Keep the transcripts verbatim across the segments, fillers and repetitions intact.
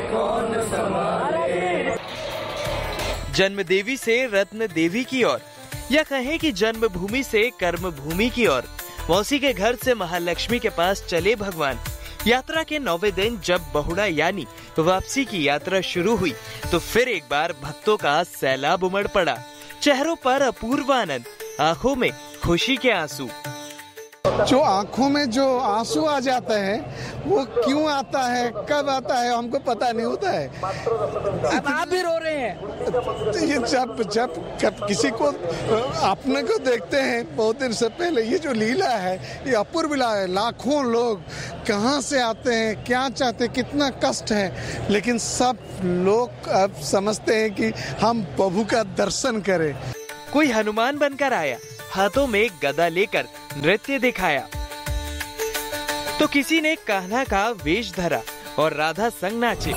कौन संभाले। जन्म देवी से रत्न देवी की ओर, या कहें कि जन्मभूमि से कर्म भूमि की ओर, मौसी के घर से महालक्ष्मी के पास चले भगवान। यात्रा के नौवे दिन जब बहुड़ा यानी वापसी की यात्रा शुरू हुई तो फिर एक बार भक्तों का सैलाब उमड़ पड़ा। चेहरों पर अपूर्व आनंद, आंखों में खुशी के आंसू। जो आंखों में जो आंसू आ जाता है वो क्यों आता है, कब आता है, हमको पता नहीं होता है। अब आप भी रो रहे हैं। ये जब जब जब किसी को अपने को देखते हैं बहुत दिन से पहले, ये जो लीला है ये अपूर्व लीला है। लाखों लोग कहाँ से आते हैं, क्या चाहते हैं, कितना कष्ट है, लेकिन सब लोग अब समझते हैं कि हम प्रभु का दर्शन करें। कोई हनुमान बनकर आया, हाथों में गदा लेकर नृत्य दिखाया, तो किसी ने कान्हा का वेश धरा और राधा संग नाचे।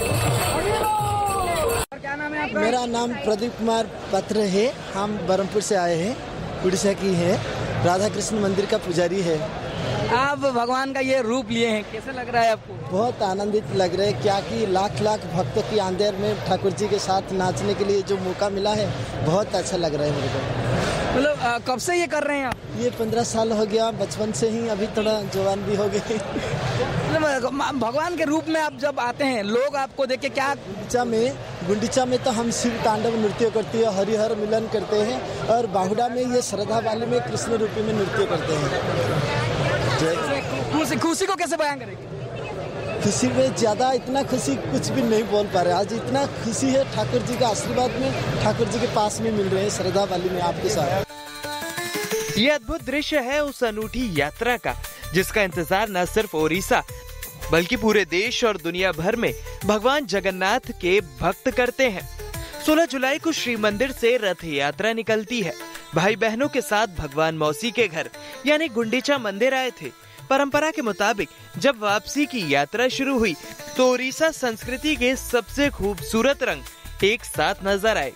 क्या नाम है आपका? मेरा नाम प्रदीप कुमार पत्र है। हम बरमपुर से आए हैं, उड़ीसा की है, राधा कृष्ण मंदिर का पुजारी है। आप भगवान का ये रूप लिए हैं, कैसे लग रहा है आपको? बहुत आनंदित लग रहा है, क्या कि लाख लाख भक्तों की अंदर में ठाकुर जी के साथ नाचने के लिए जो मौका मिला है, बहुत अच्छा लग रहा है मेरे को। मतलब कब से ये कर रहे हैं आप? ये पंद्रह साल हो गया, बचपन से ही, अभी थोड़ा जवान भी हो गए। भगवान के रूप में आप जब आते हैं, लोग आपको देख के क्या? गुंडीचा में गुंडीचा में तो हम शिव तांडव नृत्य करते हैं, हरिहर मिलन करते हैं, और बाहुड़ा में ये श्रद्धा वाली में कृष्ण रूपी में नृत्य करते हैं। खुशी खुशी को कैसे बयान करेंगे? खुशी में ज्यादा इतना खुशी कुछ भी नहीं बोल पा रहे। आज इतना खुशी है ठाकुर जी का आशीर्वाद में, ठाकुर जी के पास में मिल रहे हैं, श्रद्धा वाली में आपके साथ। ये अद्भुत दृश्य है उस अनूठी यात्रा का, जिसका इंतजार न सिर्फ ओडिशा बल्कि पूरे देश और दुनिया भर में भगवान जगन्नाथ के भक्त करते हैं। सोलह जुलाई को श्री मंदिर से रथ यात्रा निकलती है। भाई बहनों के साथ भगवान मौसी के घर यानी गुंडीचा मंदिर आए थे। परंपरा के मुताबिक जब वापसी की यात्रा शुरू हुई तो ओडिशा संस्कृति के सबसे खूबसूरत रंग एक साथ नजर आए।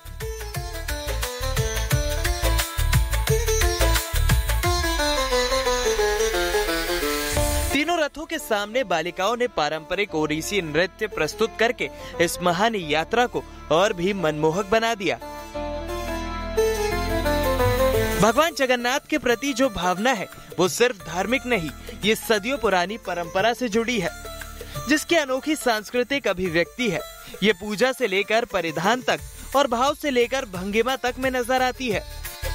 तीनों रथों के सामने बालिकाओं ने पारंपरिक ओडिसी नृत्य प्रस्तुत करके इस महान यात्रा को और भी मनमोहक बना दिया। भगवान जगन्नाथ के प्रति जो भावना है वो सिर्फ धार्मिक नहीं, ये सदियों पुरानी परंपरा से जुड़ी है, जिसकी अनोखी सांस्कृतिक अभिव्यक्ति है। ये पूजा से लेकर परिधान तक और भाव से लेकर भंगिमा तक में नजर आती है।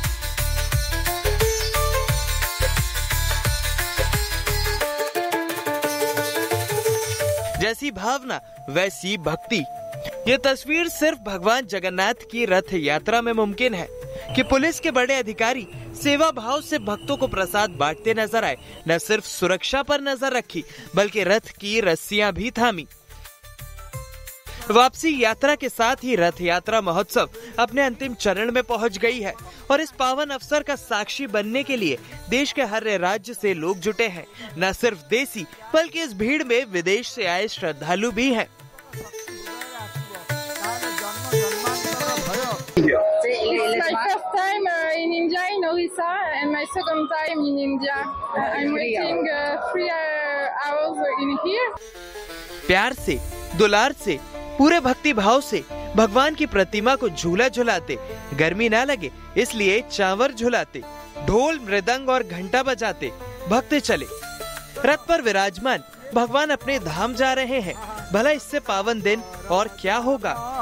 जैसी भावना वैसी भक्ति। ये तस्वीर सिर्फ भगवान जगन्नाथ की रथ यात्रा में मुमकिन है कि पुलिस के बड़े अधिकारी सेवा भाव से भक्तों को प्रसाद बांटते नजर आए। न सिर्फ सुरक्षा पर नजर रखी बल्कि रथ की रस्सियां भी थामी। वापसी यात्रा के साथ ही रथ यात्रा महोत्सव अपने अंतिम चरण में पहुंच गई है और इस पावन अवसर का साक्षी बनने के लिए देश के हर राज्य से लोग जुटे हैं। न सिर्फ देसी बल्कि इस भीड़ में विदेश से आए श्रद्धालु भी हैं। It's my first time uh, in India, in Orissa, and my second time in India. Uh, I'm waiting uh, three uh, hours in here. प्यार से, दुलार से, पूरे भक्ति भाव से भगवान की प्रतिमा को झूला झुलाते, गर्मी ना लगे इसलिए चावर झुलाते, ढोल मृदंग और घंटा बजाते भक्त चले। रथ पर विराजमान भगवान अपने धाम जा रहे हैं। भला इससे पावन दिन और क्या होगा।